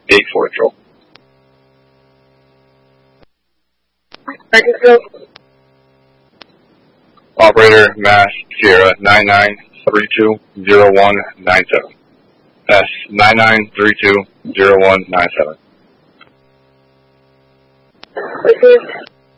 8-4 control. Operator, Mass Sierra 99320197. S 99320197. Received.